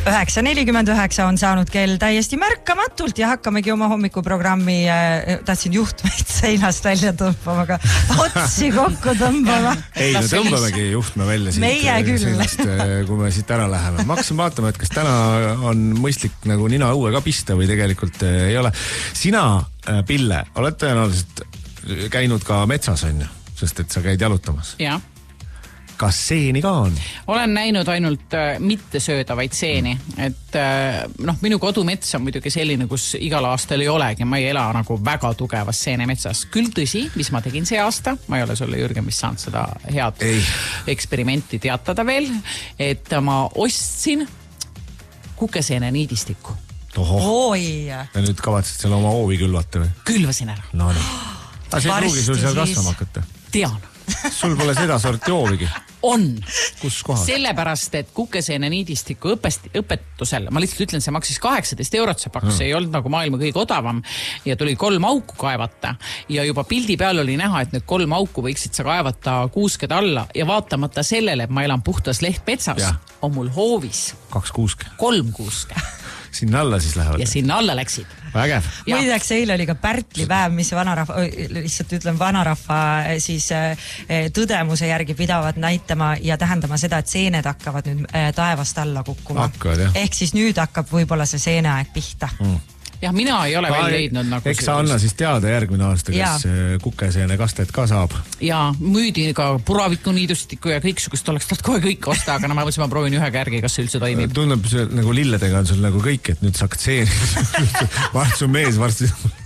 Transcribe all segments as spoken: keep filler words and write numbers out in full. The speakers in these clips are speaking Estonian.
üheksa nelikümmend üheksa on saanud kell täiesti märkamatult ja hakkamegi oma hommikuprogrammi, äh, tahtsin juhtmeid seinast välja tõmbama, aga otsi kokku tõmbama. Ei, no tõmbamegi juhtme välja siit. Meie küll. Seinast, kui me siit ära läheme. Ma hakkasin vaatama, et kas täna on mõistlik nagu nina õue ka pista või tegelikult ei ole. Sina, Pille, oled tõenäoliselt käinud ka metsas, on ju? Sest et sa käid jalutamas. Jah. Kas seeni ka on? Olen näinud ainult äh, mitte söödavaid seeni. Et äh, noh, minu kodumets on muidugi selline, kus igal aastal ei olegi. Ma ei ela nagu väga tugevas seenemetsas. Küll tõsi, mis ma tegin see aasta, ma ei ole sulle, Jürgen, mis saanud seda head ei. Eksperimenti teatada veel, et ma ostsin kukeseene niidistikku. Ohoh. Ja nüüd kavatsid selle oma hoovi külvata või? Külvasin ära. No nii. Aga see ei pruugi sul seal kasvama hakata? Tean. Sul pole seda sorti hoovigi? On. Kus kohas? Sellepärast, et kukeseene niidistiku õpest, õpetusel, ma lihtsalt ütlen, see maksis kaheksateist eurot see paks, see ei olnud nagu maailma kõige odavam ja tuli kolm auku kaevata ja juba pildi peal oli näha, et need kolm auku võiksid sa kaevata kuusked alla ja vaatamata sellele, et ma elan puhtas lehtmetsas, ja. On mul hoovis kaks kuuske. Kolm kuuske. Sinna alla siis lähevad. Ja sinna alla läksid. Vägev. Muideks eile oli ka Pärtli päev, mis vanarahva, lihtsalt ütlen vanarahva siis tõdemuse järgi pidavad näitama ja tähendama seda, et seened hakkavad nüüd taevast alla kukkuma. Hakkavad, jah. Ehk siis nüüd hakkab võib-olla see seeneaeg pihta. Mm. Jah, mina ei ole veel leidnud nagu... Eks sa anna siis teada järgmine aasta, kes kukeseene kastet ka saab. Ja müüdi ka puraviku niidustikku ja kõiksugust oleks taht kohe kõik osta, aga no ma mõtlesin, ma proovin ühe kärgi, kas see üldse toimib. Tunneb see, nagu lilledega on sul nagu kõik, et nüüd sa hakkad seeni. Varsti on mees, varsti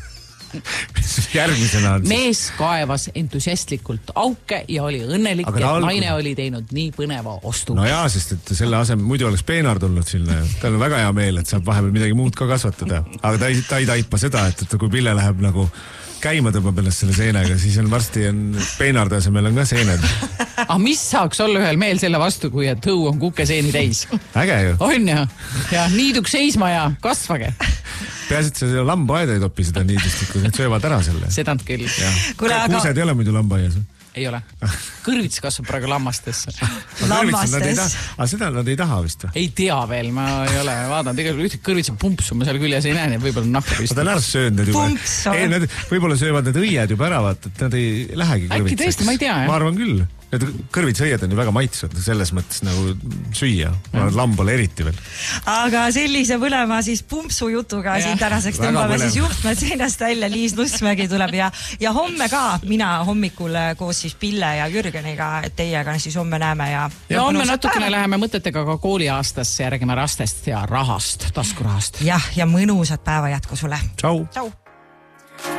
järgmisena on. Mees kaevas entusiastlikult auke ja oli õnnelik ja algu... naine oli teinud nii põneva ostu. No jaa, sest et selle asem, muidu oleks peenar tulnud sinna. Tal on väga hea meel, et saab vahepeal midagi muud ka kasvatada. Aga ta ei, ta ei taipa seda, et, et kui Pille läheb nagu käima tõmbab ennast selle seenega, siis on varsti on peenarde asemel on ka seened. Ah, mis saaks olla ühel meel selle vastu, kui et õu on kukeseeni täis? Äge ju. On ju. Ja niiduks seisma ja kasvage. Peas, et sa lambaeda ei topi seda niidistikku, need söövad ära selle. Sedant küll. Kuule, aga... Kuused ei ole muidu lambaaias? Ei ole. Kõrvits kasvab praegu lammastesse. Lammastes. Aga seda nad ei taha vist? Ei tea veel, ma ei ole vaadanud. Tegelikult ühtegi kõrvits on pumpsu, ma seal küljes ei näe, nii võib-olla nahka püsti. Nad on ära söönud juba. Ei, nad võib-olla söövad need õied juba ära, vaat, et nad ei lähegi kõrvitseks. Äkki tõesti, ma ei tea. Ma arvan küll. Need kõrvitsõied on ju väga maitsvad, selles mõttes nagu süüa. Ma olen lambale eriti veel. Aga sellise põlema siis pumpsu jutuga ja. Siin tänaseks tõmbame siis juhtmed seinast välja. Liis Nussmägi tuleb ja, ja homme ka mina hommikul koos siis Pille ja Jürgeniga, et teiega siis homme näeme. Ja, ja homme natukene päeva. Läheme mõtetega ka kooliaastasse, järgime rastest ja rahast, taskurahast. Jah, ja mõnusat päeva jätku sulle. Tšau. Tšau.